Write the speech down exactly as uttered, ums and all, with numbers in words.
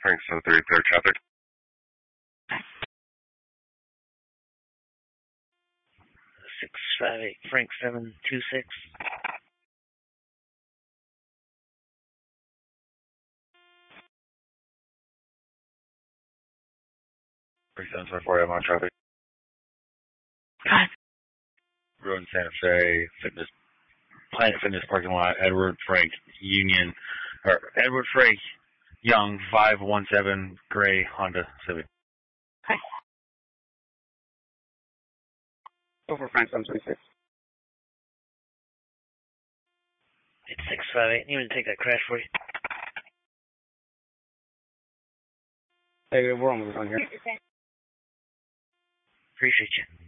Frank seven thirty, repair traffic. six five eight, Frank seven two six. Frank seven seven four, I'm on traffic. God. Road in Santa Fe, Fitness, Planet Fitness parking lot, Edward Frank Union, or Edward Frank Young, five one seven, gray Honda Civic. Hi. Over Frank seven twenty-six. It's six five eight. You want to take that crash for you? Hey, we're almost on here. Appreciate you.